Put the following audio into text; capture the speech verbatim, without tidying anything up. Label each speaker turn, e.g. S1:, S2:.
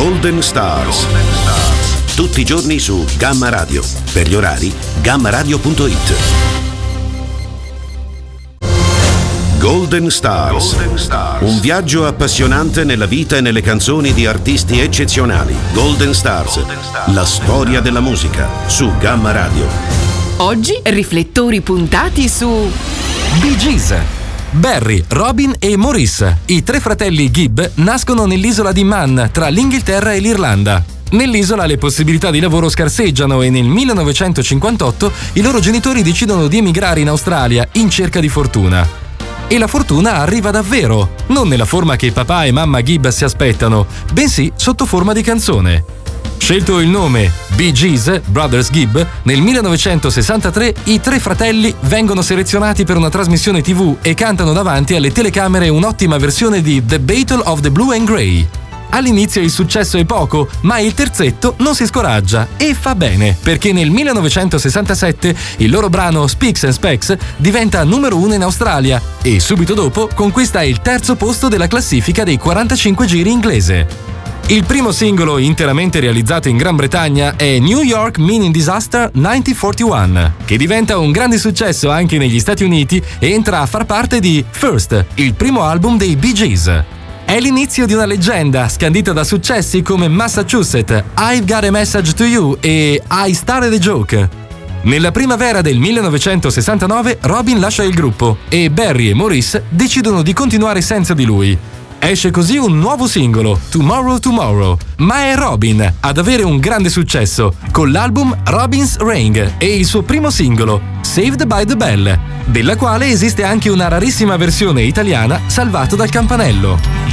S1: Golden Stars. Tutti i giorni su Gamma Radio. Per gli orari, gamma radio punto it. Golden Stars. Golden Stars. Un viaggio appassionante nella vita e nelle canzoni di artisti eccezionali. Golden Stars. Golden Stars. La storia della musica su Gamma Radio.
S2: Oggi riflettori puntati su
S3: Bee Gees. Barry, Robin e Maurice, i tre fratelli Gibb, nascono nell'isola di Man, tra l'Inghilterra e l'Irlanda. Nell'isola le possibilità di lavoro scarseggiano e nel millenovecentocinquantotto i loro genitori decidono di emigrare in Australia in cerca di fortuna. E la fortuna arriva davvero, non nella forma che papà e mamma Gibb si aspettano, bensì sotto forma di canzone. Scelto il nome Bee Gees, Brothers Gibb, nel millenovecentosessantatré i tre fratelli vengono selezionati per una trasmissione tivù e cantano davanti alle telecamere un'ottima versione di The Battle of the Blue and Grey. All'inizio il successo è poco, ma il terzetto non si scoraggia e fa bene, perché nel millenovecentosessantasette il loro brano Speaks and Specs diventa numero uno in Australia e subito dopo conquista il terzo posto della classifica dei quarantacinque giri inglese. Il primo singolo interamente realizzato in Gran Bretagna è New York Mining Disaster millenovecentoquarantuno, che diventa un grande successo anche negli Stati Uniti e entra a far parte di First, il primo album dei Bee Gees. È l'inizio di una leggenda, scandita da successi come Massachusetts, I've Got a Message to You e I Started a Joke. Nella primavera del millenovecentosessantanove Robin lascia il gruppo e Barry e Maurice decidono di continuare senza di lui. Esce così un nuovo singolo, Tomorrow Tomorrow, ma è Robin ad avere un grande successo con l'album Robin's Ring e il suo primo singolo, Saved by the Bell, della quale esiste anche una rarissima versione italiana salvato dal campanello.